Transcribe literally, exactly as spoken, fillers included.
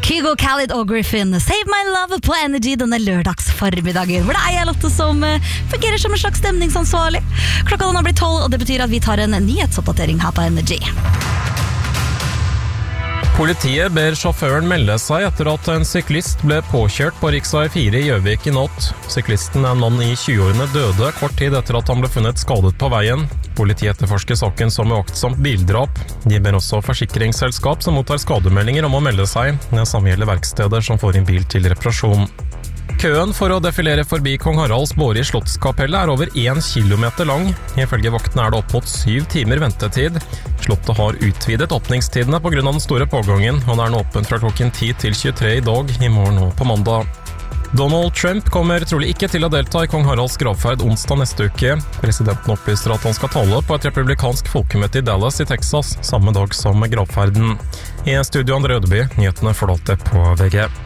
Kygo, Khalid og Griffin, Save My Love på Energy denne lørdagsformiddagen, hvor det er jeg, Lotte, som fungerer som en slags stemningsansvarlig. Klokka den har blitt tolv, og det betyr at vi tar en nyhetsoppdatering her på Energy. Politiet ber sjåføren melde seg etter at en syklist ble påkjørt på riksvei fire i Gjøvik i natt. Syklisten, en mann i tjueårene, døde kort tid etter at han ble funnet skadet på veien. Politiet etterforsker saken som uaktsomt bildrap. De ber også forsikringsselskap som mottar skademeldinger om å melde seg. Det samme gjelder verksteder som får inn bil til reparasjon. Køen for å defilere forbi Kong Haralds båre i Slottskapellet er over én kilometer lang. Ifølge vaktene er det opp mot syv timer ventetid. Slottet har utvidet åpningstidene på grunn av den store pågangen, og det er nå åpent fra klokken ti til tjuetre i dag, i morgen og på mandag. Donald Trump kommer trolig ikke til å delta i Kong Haralds gravferd onsdag neste uke. Presidenten opplyser at han skal tale på et republikansk folkemøte i Dallas i Texas, samme dag som gravferden. I studio Andre Rødeby, nyhetene forlater på V G.